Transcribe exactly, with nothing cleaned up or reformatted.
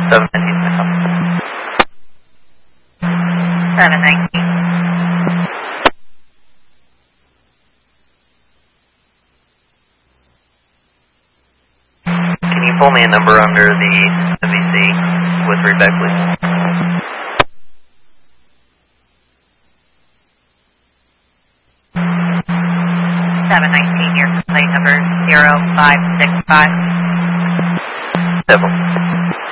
seven nineteen. seven nineteen. Can you pull me a number under the M V C with reback, please? seven nineteen, your plate number zero five six five. Seven.